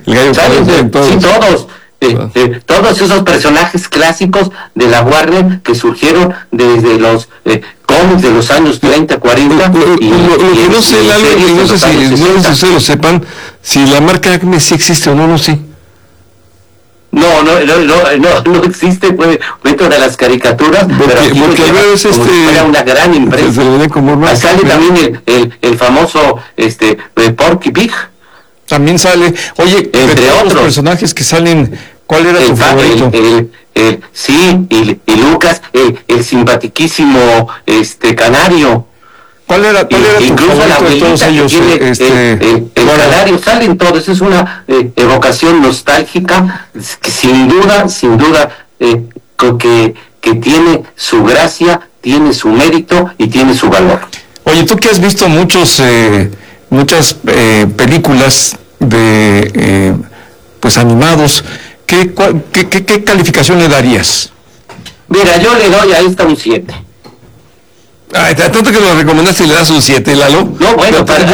el gallo salen todos. Sí, todos esos personajes clásicos de la Warner que surgieron desde los cómics de los años 30, 40 lo que no sé, Lalo, y no sé si ustedes lo sepan, si la marca Acme sí existe o no, no sé. No existe, fue dentro de las caricaturas, porque a veces era una gran empresa. Ahí sale también el famoso Porky Pig. También sale. Oye, entre otros personajes que salen, ¿cuál era tu favorito? Y Lucas, el simpatiquísimo Canario. ¿Cuál era tu incluso favorito la de todos ellos? El Canario, salen todos, es una evocación nostálgica que sin duda que tiene su gracia, tiene su mérito y tiene su valor. Oye, tú que has visto muchas películas de pues animados, ¿qué calificación le darías? Mira, yo le doy a esta un 7. Ay, tanto que lo recomendaste y le das un 7, Lalo. No, bueno, para mí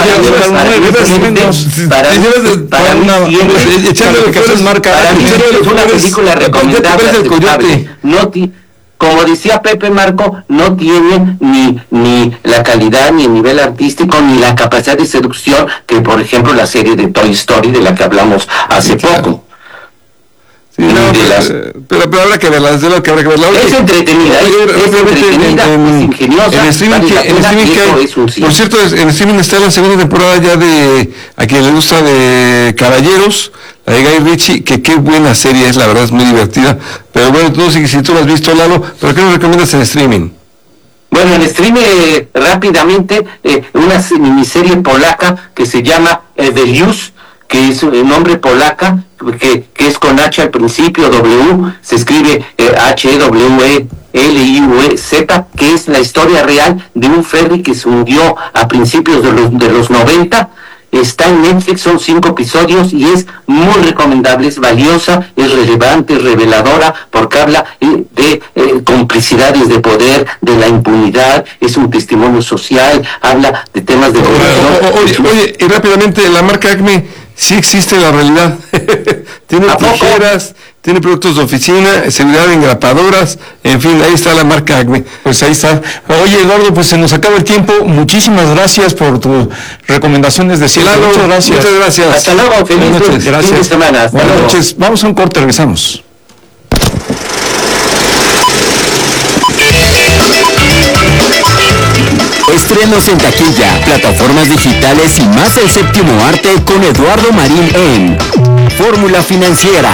es una película recomendable. Como decía Pepe Marco, no tiene ni la calidad, ni el nivel artístico, ni la capacidad de seducción que, por ejemplo, la serie de Toy Story, de la que hablamos hace poco. Sí, pero habrá que verla, desde luego que habrá que verla. Es entretenida, es ingeniosa. En streaming por cierto, en streaming está la segunda temporada ya de, a quien le gusta, de Caballeros, la de Guy Ritchie, que qué buena serie es, la verdad es muy divertida. Pero bueno, no sé si tú lo has visto, Lalo, pero ¿qué nos recomiendas en streaming? Bueno, en streaming rápidamente, una miniserie polaca que se llama Evelius, que es un nombre polaca, que es con H al principio, W, se escribe HWLIUZ, que es la historia real de un ferry que se hundió a principios de los 90. Está en Netflix, son 5 episodios y es muy recomendable, es valiosa, es relevante, es reveladora, porque habla de complicidades de poder, de la impunidad, es un testimonio social, habla de temas de corrupción. Oye, y rápidamente, la marca Acme sí existe en la realidad. Tiene tijeras, tiene productos de oficina, seguridad, engrapadoras, en fin, ahí está la marca Acme. Pues ahí está. Oye, Eduardo, pues se nos acaba el tiempo. Muchísimas gracias por tus recomendaciones de siempre. Claro, muchas gracias. Hasta luego, feliz fin de semana. Buenas noches. Vamos a un corte, regresamos. Estrenos en taquilla, plataformas digitales y más del séptimo arte con Eduardo Marín en Fórmula Financiera.